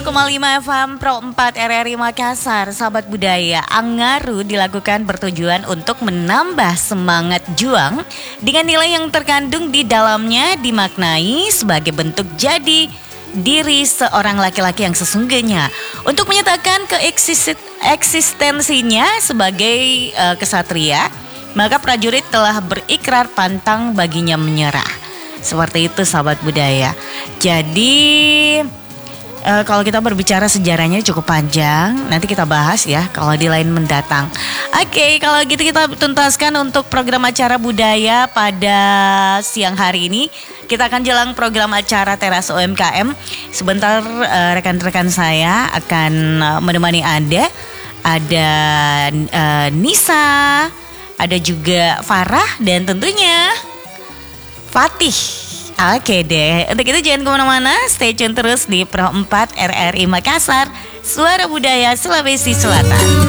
105,5 FM Pro 4 RRI Makassar. Sahabat budaya, Angaru dilakukan bertujuan untuk menambah semangat juang dengan nilai yang terkandung di dalamnya dimaknai sebagai bentuk jadi diri seorang laki-laki yang sesungguhnya untuk menyatakan eksistensinya sebagai kesatria. Maka prajurit telah berikrar pantang baginya menyerah. Seperti itu sahabat budaya. Jadi kalau kita berbicara sejarahnya cukup panjang, nanti kita bahas ya kalau di lain mendatang. Oke, kalau gitu kita tuntaskan untuk program acara budaya pada siang hari ini. Kita akan jelang program acara Teras UMKM. Sebentar rekan-rekan saya akan menemani Anda. Ada Nisa, ada juga Farah dan tentunya Fatih. Oke deh, untuk itu jangan kemana-mana, stay tune terus di Pro 4 RRI Makassar, Suara Budaya Sulawesi Selatan.